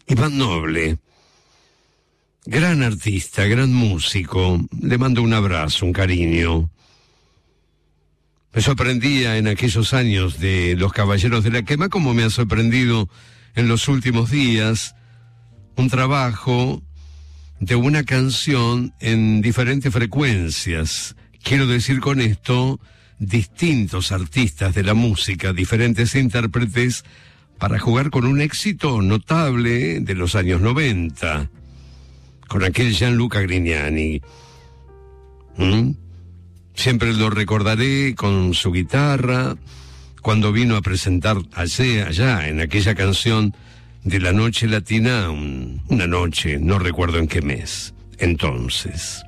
Iván Noble, gran artista, gran músico, le mando un abrazo, un cariño. Me sorprendía en aquellos años de Los Caballeros de la Quema, como me ha sorprendido en los últimos días, un trabajo de una canción en diferentes frecuencias. Quiero decir con esto, distintos artistas de la música, diferentes intérpretes, para jugar con un éxito notable de los años 90, con aquel Gianluca Grignani. Siempre lo recordaré con su guitarra, cuando vino a presentar allá, en aquella canción de la Noche Latina, una noche, no recuerdo en qué mes, entonces.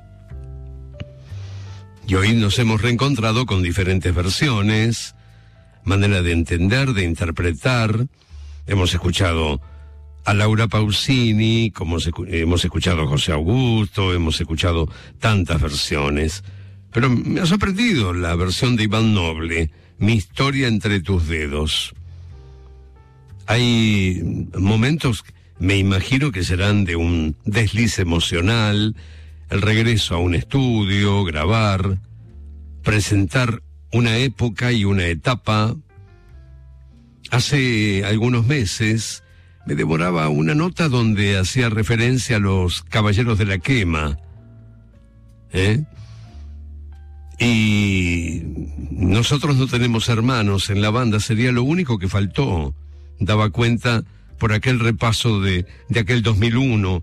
Y hoy nos hemos reencontrado con diferentes versiones, manera de entender, de interpretar. Hemos escuchado a Laura Pausini, hemos escuchado a José Augusto, hemos escuchado tantas versiones. Pero me ha sorprendido la versión de Iván Noble, Mi historia entre tus dedos. Hay momentos, me imagino que serán de un desliz emocional, el regreso a un estudio, grabar, presentar una época y una etapa. Hace algunos meses me devoraba una nota donde hacía referencia a los Caballeros de la Quema, y nosotros no tenemos hermanos en la banda, sería lo único que faltó. Daba cuenta por aquel repaso de aquel 2001,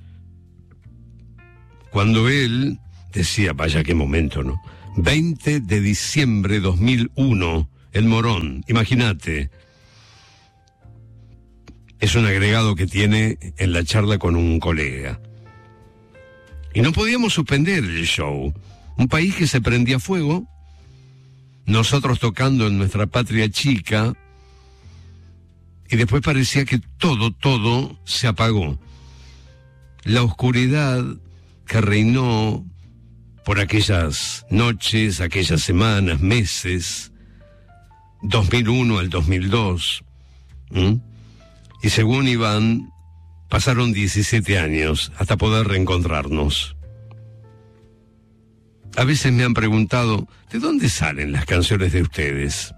cuando él decía, vaya qué momento, ¿no? 20 de diciembre 2001, el Morón, imagínate. Es un agregado que tiene en la charla con un colega. Y no podíamos suspender el show. Un país que se prendía fuego, nosotros tocando en nuestra patria chica, y después parecía que todo se apagó. La oscuridad que reinó por aquellas noches, aquellas semanas, meses, 2001 al 2002, y según Iván, pasaron 17 años hasta poder reencontrarnos. A veces me han preguntado, ¿de dónde salen las canciones de ustedes?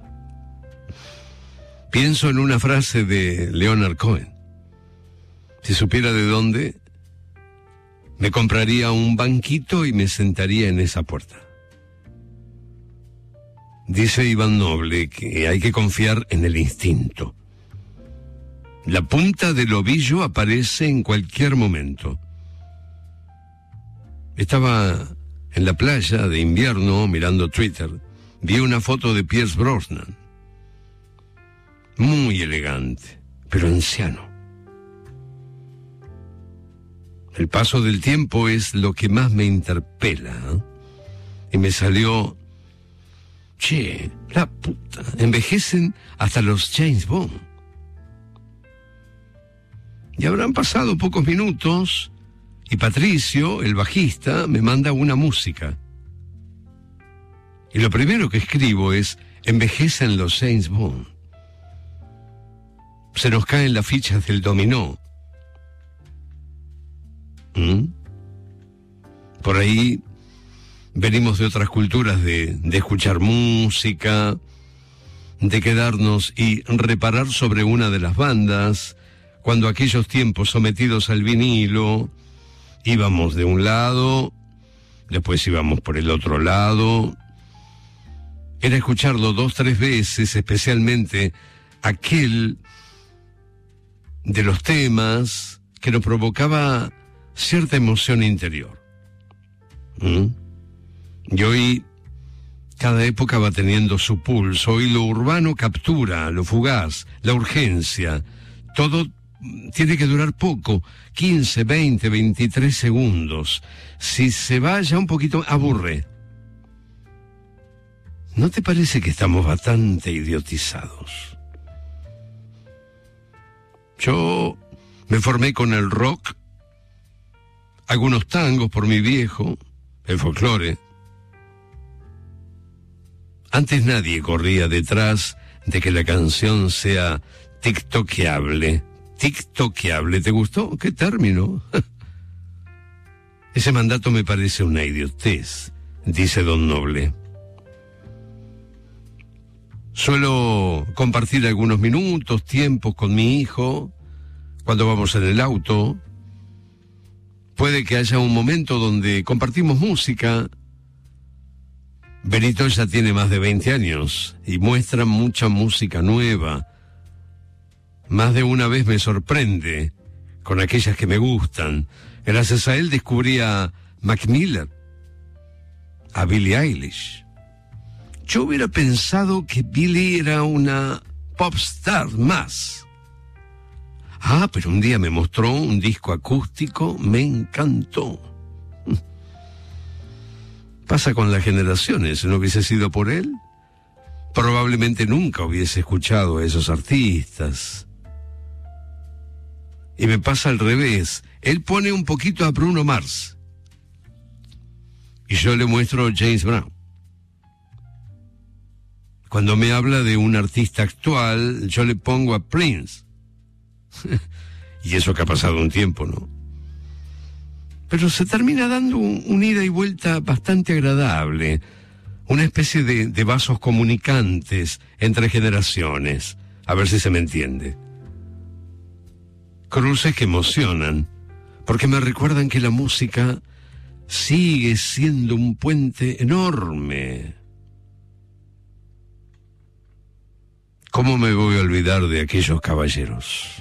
Pienso en una frase de Leonard Cohen. Si supiera de dónde, me compraría un banquito y me sentaría en esa puerta. Dice Iván Noble que hay que confiar en el instinto. La punta del ovillo aparece en cualquier momento. Estaba en la playa de invierno, mirando Twitter, vi una foto de Pierce Brosnan. Muy elegante, pero anciano. El paso del tiempo es lo que más me interpela, ¿eh? Y me salió, che, la puta, envejecen hasta los James Bond. Y habrán pasado pocos minutos, y Patricio, el bajista, me manda una música. Y lo primero que escribo es, envejecen los James Bond. Se nos caen las fichas del dominó. Por ahí venimos de otras culturas de escuchar música, de quedarnos y reparar sobre una de las bandas, cuando aquellos tiempos sometidos al vinilo, íbamos de un lado, después íbamos por el otro lado. Era escucharlo 2-3 veces, especialmente aquel de los temas que nos provocaba cierta emoción interior. Y hoy cada época va teniendo su pulso. Hoy lo urbano captura, lo fugaz, la urgencia. Todo tiene que durar poco, 15, 20, 23 segundos. Si se va ya un poquito, aburre. ¿No te parece que estamos bastante idiotizados? Yo me formé con el rock, algunos tangos por mi viejo, el folclore. Antes nadie corría detrás de que la canción sea tiktokeable. tiktokeable. ¿Te gustó? ¿Qué término? Ese mandato me parece una idiotez, dice Don Noble. Suelo compartir algunos minutos, tiempos con mi hijo, cuando vamos en el auto. Puede que haya un momento donde compartimos música. Benito ya tiene más de 20 años y muestra mucha música nueva. Más de una vez me sorprende con aquellas que me gustan. Gracias a él descubrí a Mac Miller, a Billie Eilish. Yo hubiera pensado que Billie era una pop star más. Pero un día me mostró un disco acústico, me encantó. Pasa con las generaciones, si no hubiese sido por él, probablemente nunca hubiese escuchado a esos artistas. Y me pasa al revés, él pone un poquito a Bruno Mars, y yo le muestro a James Brown. Cuando me habla de un artista actual, yo le pongo a Prince. Y eso que ha pasado un tiempo, ¿no? Pero se termina dando un ida y vuelta bastante agradable, una especie de vasos comunicantes entre generaciones, a ver si se me entiende. Cruces que emocionan, porque me recuerdan que la música sigue siendo un puente enorme. ¿Cómo me voy a olvidar de aquellos caballeros?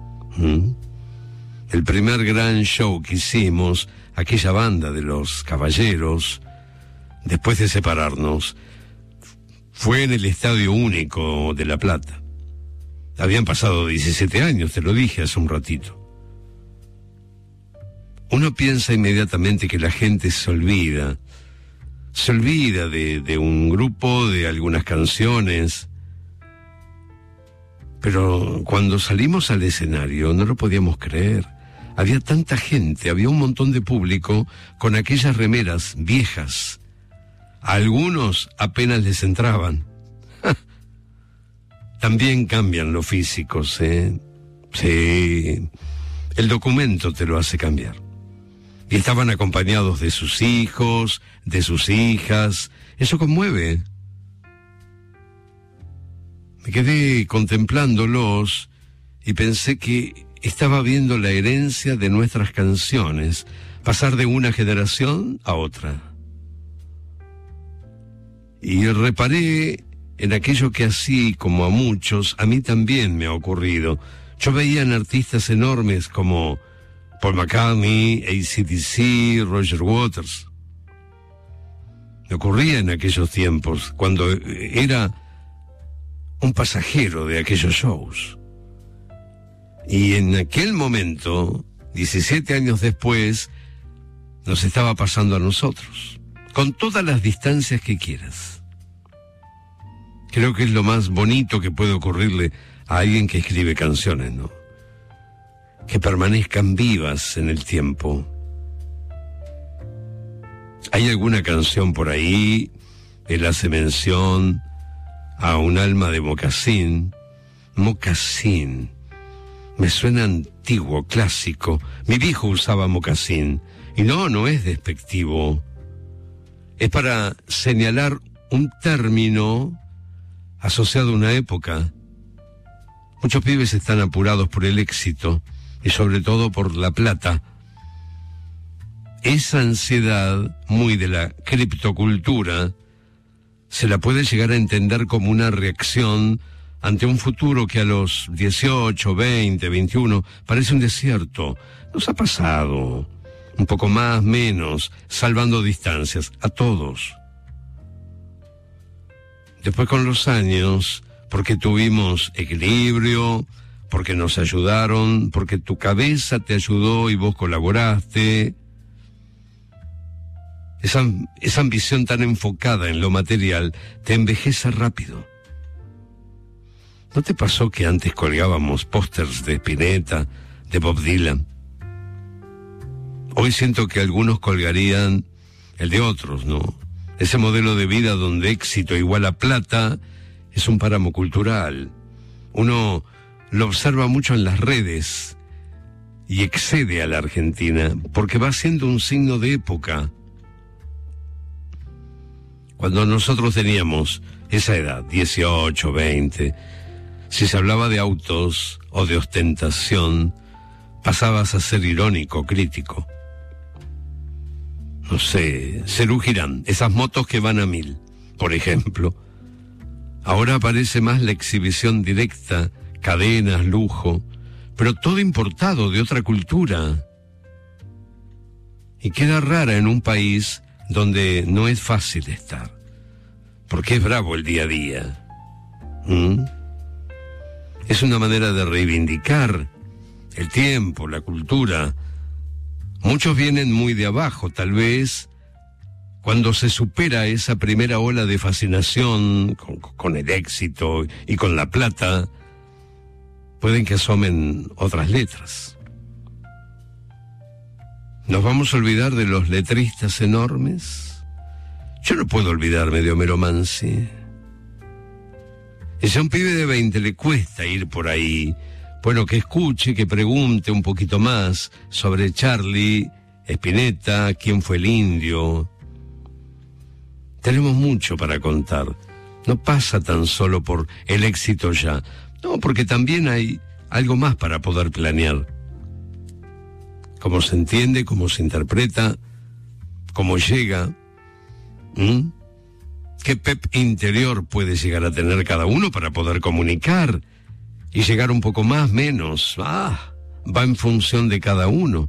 El primer gran show que hicimos, aquella banda de los Caballeros, después de separarnos, fue en el Estadio Único de La Plata. Habían pasado 17 años, te lo dije hace un ratito. Uno piensa inmediatamente que la gente se olvida de un grupo, de algunas canciones. Pero cuando salimos al escenario no lo podíamos creer. Había tanta gente, había un montón de público con aquellas remeras viejas. A algunos apenas les entraban. También cambian los físicos, ¿eh? Sí, el documento te lo hace cambiar. Y estaban acompañados de sus hijos, de sus hijas. Eso conmueve. Me quedé contemplándolos y pensé que estaba viendo la herencia de nuestras canciones, pasar de una generación a otra. Y reparé en aquello que así como a muchos, a mí también me ha ocurrido. Yo veía en artistas enormes como Paul McCartney, AC/DC, Roger Waters. Me ocurría en aquellos tiempos, cuando era un pasajero de aquellos shows. Y en aquel momento, 17 años después, nos estaba pasando a nosotros, con todas las distancias que quieras. Creo que es lo más bonito que puede ocurrirle a alguien que escribe canciones, ¿no? Que permanezcan vivas en el tiempo. ¿Hay alguna canción por ahí? Él hace mención a un alma de mocasín. Mocasín. Me suena antiguo, clásico. Mi viejo usaba mocasín. Y no es despectivo. Es para señalar un término asociado a una época. Muchos pibes están apurados por el éxito y sobre todo por la plata. Esa ansiedad, muy de la criptocultura, se la puede llegar a entender como una reacción ante un futuro que a los 18, 20, 21 parece un desierto. Nos ha pasado, un poco más, menos, salvando distancias, a todos. Después con los años, porque tuvimos equilibrio, porque nos ayudaron, porque tu cabeza te ayudó y vos colaboraste. Esa ambición tan enfocada en lo material te envejece rápido. ¿No te pasó que antes colgábamos pósters de Spinetta, de Bob Dylan? Hoy siento que algunos colgarían el de otros, ¿no? Ese modelo de vida donde éxito igual a plata es un páramo cultural. Uno lo observa mucho en las redes y excede a la Argentina, porque va siendo un signo de época. Cuando nosotros teníamos esa edad, 18, 20, si se hablaba de autos o de ostentación, pasabas a ser irónico, crítico. No sé, Serú Girán, esas motos que van a 1000, por ejemplo. Ahora aparece más la exhibición directa, cadenas, lujo, pero todo importado de otra cultura. Y queda rara en un país donde no es fácil estar, porque es bravo el día a día. Es una manera de reivindicar el tiempo, la cultura. Muchos vienen muy de abajo, tal vez cuando se supera esa primera ola de fascinación con el éxito y con la plata, pueden que asomen otras letras. ¿Nos vamos a olvidar de los letristas enormes? Yo no puedo olvidarme de Homero Mansi. Y si a un pibe de 20 le cuesta ir por ahí, bueno, que escuche, que pregunte un poquito más sobre Charlie, Spinetta, quién fue el indio. Tenemos mucho para contar. No pasa tan solo por el éxito ya. No, porque también hay algo más para poder planear. Cómo se entiende, cómo se interpreta, cómo llega. ¿Qué pep interior puede llegar a tener cada uno para poder comunicar y llegar un poco más, menos? Va en función de cada uno.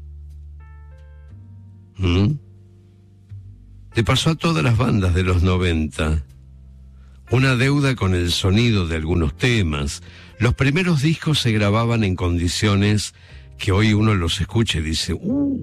Le pasó a todas las bandas de los 90. Una deuda con el sonido de algunos temas. Los primeros discos se grababan en condiciones que hoy uno los escucha y dice,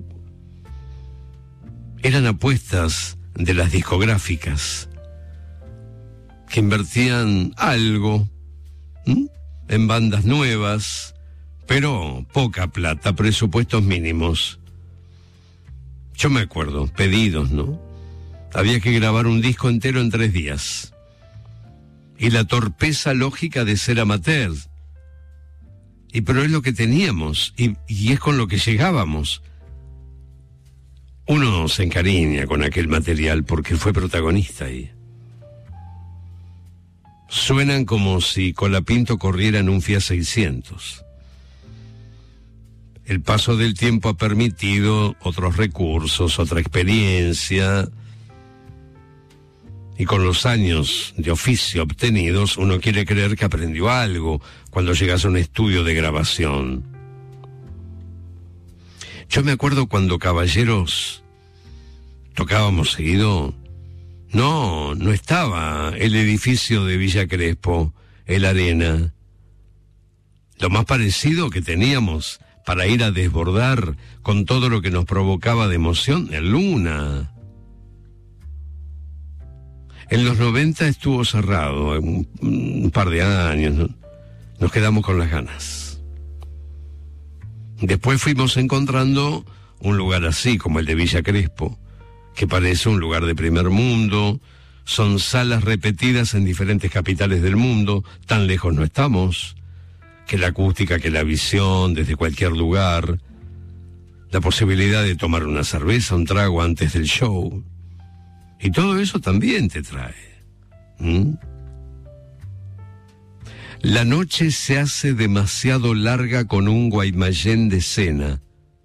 eran apuestas de las discográficas que invertían algo en bandas nuevas, pero poca plata, presupuestos mínimos. Yo me acuerdo, pedidos, ¿no? Había que grabar un disco entero en 3 días. Y la torpeza lógica de ser amateur. Pero es lo que teníamos, y es con lo que llegábamos. Uno se encariña con aquel material porque fue protagonista ahí. Suenan como si Colapinto corriera en un Fiat 600. El paso del tiempo ha permitido otros recursos, otra experiencia. Y con los años de oficio obtenidos, uno quiere creer que aprendió algo cuando llegas a un estudio de grabación. Yo me acuerdo cuando Caballeros tocábamos seguido. No estaba el edificio de Villa Crespo, el Arena. Lo más parecido que teníamos para ir a desbordar con todo lo que nos provocaba de emoción, el Luna. En los 90 estuvo cerrado, un par de años, ¿no? Nos quedamos con las ganas. Después fuimos encontrando un lugar así, como el de Villa Crespo, que parece un lugar de primer mundo. Son salas repetidas en diferentes capitales del mundo, tan lejos no estamos, que la acústica, que la visión, desde cualquier lugar, la posibilidad de tomar una cerveza, un trago antes del show. Y todo eso también te trae. La noche se hace demasiado larga con un Guaymallén de cena.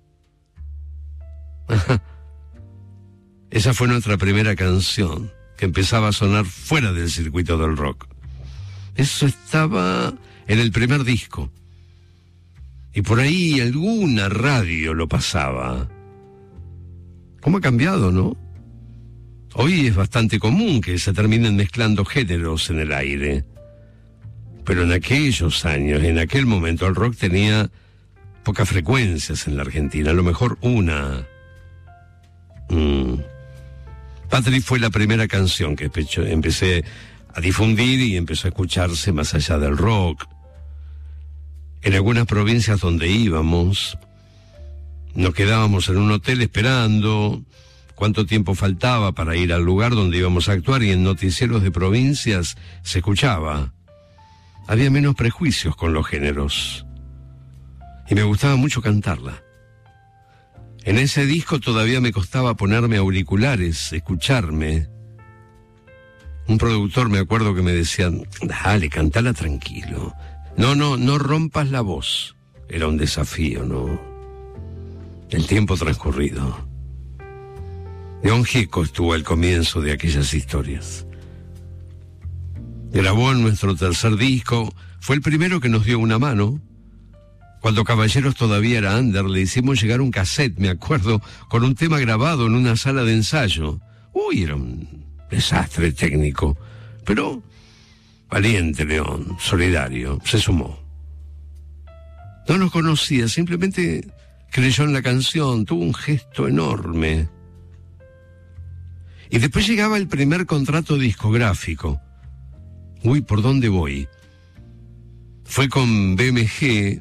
Esa fue nuestra primera canción, que empezaba a sonar fuera del circuito del rock. Eso estaba en el primer disco. Y por ahí alguna radio lo pasaba. ¿Cómo ha cambiado, no? Hoy es bastante común que se terminen mezclando géneros en el aire. Pero en aquellos años, en aquel momento, el rock tenía pocas frecuencias en la Argentina, a lo mejor una. Patri fue la primera canción que empecé a difundir y empezó a escucharse más allá del rock. En algunas provincias donde íbamos, nos quedábamos en un hotel esperando cuánto tiempo faltaba para ir al lugar donde íbamos a actuar, y en noticieros de provincias se escuchaba había menos prejuicios con los géneros. Y me gustaba mucho cantarla. En ese disco todavía me costaba ponerme auriculares, escucharme. Un productor, me acuerdo que me decía, dale, cantala tranquilo. No rompas la voz. Era un desafío, ¿no? El tiempo transcurrido. León Gieco estuvo al comienzo de aquellas historias. Grabó en nuestro tercer disco, fue el primero que nos dio una mano. Cuando Caballeros todavía era under, le hicimos llegar un cassette, me acuerdo, con un tema grabado en una sala de ensayo. Uy, era un desastre técnico, pero valiente León, solidario, se sumó. No nos conocía, simplemente creyó en la canción, tuvo un gesto enorme. Y después llegaba el primer contrato discográfico. Uy, ¿por dónde voy? Fue con BMG,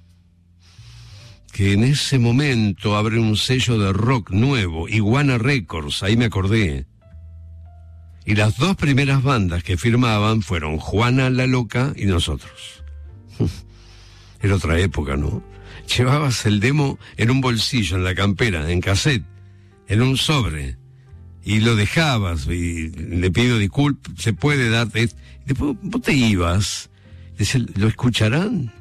que en ese momento abre un sello de rock nuevo, Iguana Records, ahí me acordé. Y las dos primeras bandas que firmaban fueron Juana la Loca y nosotros. Era otra época, ¿no? Llevabas el demo en un bolsillo, en la campera, en cassette, en un sobre, y lo dejabas, y le pido disculpas, se puede dar... Después vos te ibas, decías, ¿lo escucharán?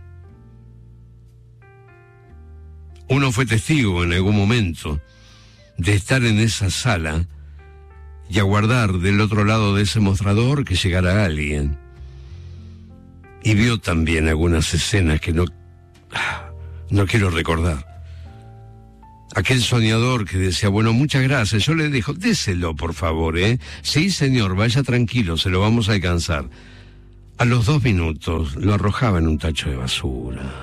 Uno fue testigo en algún momento de estar en esa sala y aguardar del otro lado de ese mostrador que llegara alguien. Y vio también algunas escenas que no quiero recordar. Aquel soñador que decía, bueno, muchas gracias. Yo le dijo, déselo, por favor, ¿eh? Sí, señor, vaya tranquilo, se lo vamos a alcanzar. A los 2 minutos lo arrojaba en un tacho de basura.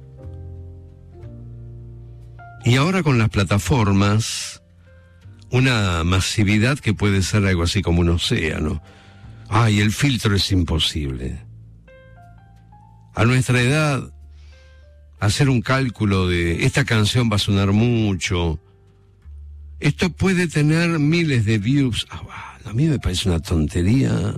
Y ahora con las plataformas, una masividad que puede ser algo así como un océano. Ay, el filtro es imposible. A nuestra edad, hacer un cálculo de esta canción va a sonar mucho, esto puede tener miles de views. A mí me parece una tontería,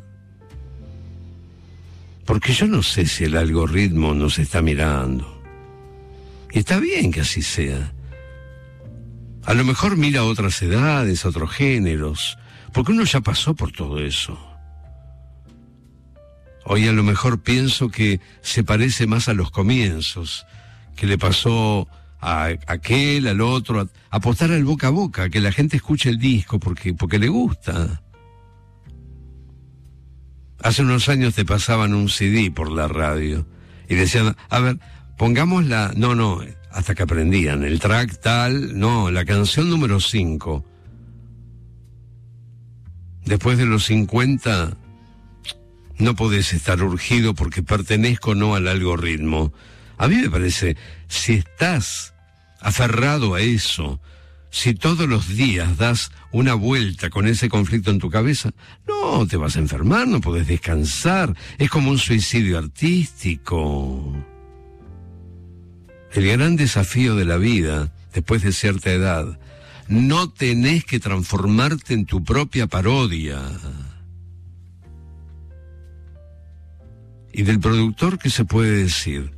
porque yo no sé si el algoritmo nos está mirando. Y está bien que así sea. A lo mejor mira otras edades, otros géneros, porque uno ya pasó por todo eso. Hoy a lo mejor pienso que se parece más a los comienzos, que le pasó a aquel, al otro, a apostar al boca a boca, que la gente escuche el disco porque le gusta. Hace unos años te pasaban un CD por la radio y decían, a ver, pongamos no, hasta que aprendían, el track tal, no, la canción número 5. Después de los 50, no podés estar urgido porque pertenezco o no al algoritmo. A mí me parece, si estás aferrado a eso, si todos los días das una vuelta con ese conflicto en tu cabeza, no, te vas a enfermar, no podés descansar, es como un suicidio artístico. El gran desafío de la vida, después de cierta edad, no tenés que transformarte en tu propia parodia. Y del productor, ¿qué se puede decir?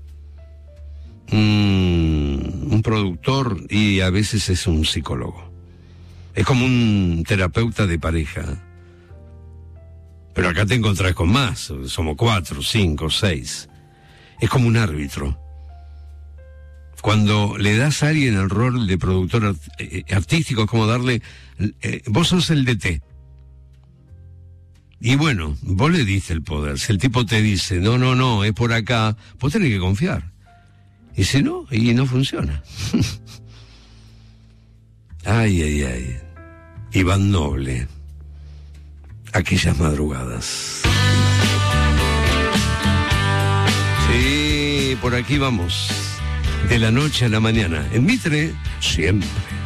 Un productor, y a veces es un psicólogo. Es como un terapeuta de pareja. Pero acá te encontrás con más, somos 4, 5, 6. Es como un árbitro. Cuando le das a alguien el rol de productor artístico, es como darle, vos sos el DT. Y bueno, vos le diste el poder. Si el tipo te dice, no, es por acá, vos tenés que confiar. Y si no, y no funciona. Ay. Iván Noble. Aquellas madrugadas. Sí, por aquí vamos. De la noche a la mañana. En Mitre, siempre.